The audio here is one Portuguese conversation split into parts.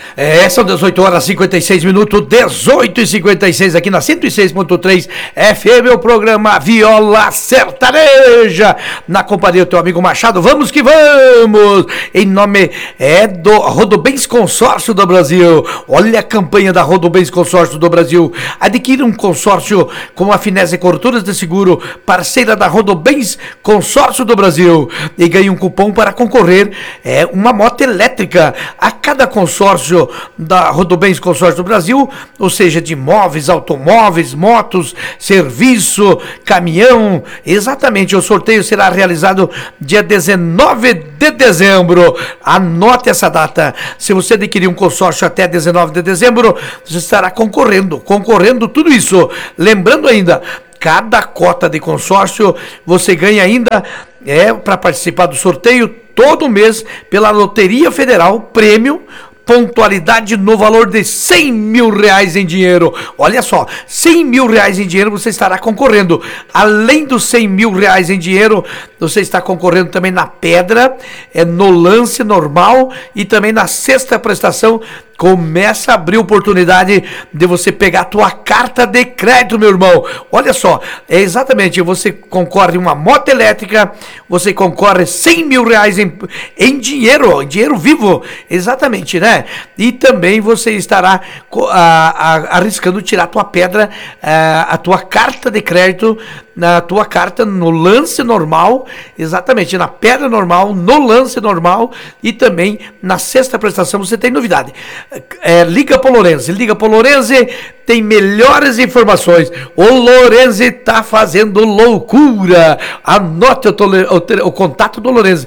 São 18 horas e 56 minutos, 18h56 aqui na 106.3 FM, o programa Viola Sertaneja, na companhia do teu amigo Machado. Vamos que vamos! Em nome do Rodobens Consórcio do Brasil. Olha a campanha da Rodobens Consórcio do Brasil. Adquira um consórcio com a Finese Corretoras de Seguro, parceira da Rodobens Consórcio do Brasil, e ganhe um cupom para concorrer uma moto elétrica. A cada consórcio da Rodobens Consórcio do Brasil, ou seja, de imóveis, automóveis, motos, serviço, caminhão, exatamente, o sorteio será realizado dia 19 de dezembro. Anote essa data. Se você adquirir um consórcio até 19 de dezembro, você estará concorrendo tudo isso. Lembrando ainda, cada cota de consórcio você ganha ainda, para participar do sorteio, todo mês, pela Loteria Federal, prêmio, pontualidade no valor de R$100 mil em dinheiro. Olha só, R$100 mil em dinheiro você estará concorrendo. Além dos R$100 mil em dinheiro, você está concorrendo também na pedra, no lance normal e também na sexta prestação. Começa a abrir oportunidade de você pegar a tua carta de crédito, meu irmão. Olha só, exatamente, você concorre uma moto elétrica, você concorre R$100 mil em dinheiro vivo, exatamente, né? E também você estará arriscando tirar a tua pedra, a tua carta de crédito, na tua carta no lance normal, exatamente, na pedra normal, no lance normal e também na sexta prestação você tem novidade. Liga pro Lorenzi, tem melhores informações. O Lorenzi tá fazendo loucura. Anote o contato do Lorenzi,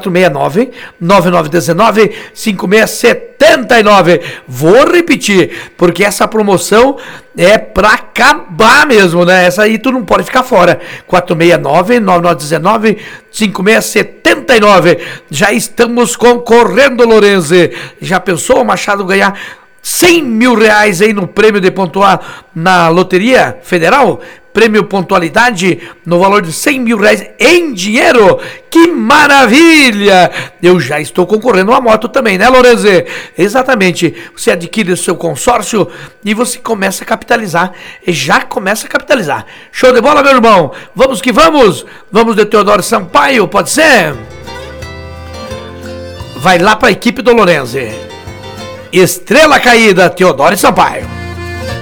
469-9919-5679. Vou repetir, porque essa promoção é pra acabar mesmo, né? Essa aí tu não pode ficar fora. 469-9919-5679. Já estamos concorrendo, Lorenzi. Já pensou o Machado ganhar R$100 mil aí no prêmio de pontuar na Loteria Federal? Prêmio pontualidade no valor de R$100 mil em dinheiro. Que maravilha! Eu já estou concorrendo a uma moto também, né, Lorenzi? Exatamente. Você adquire o seu consórcio e você começa a capitalizar. Show de bola, meu irmão? Vamos que vamos! Vamos de Teodoro Sampaio, pode ser? Vai lá para a equipe do Lorenzi. Estrela Caída, Teodoro Sampaio.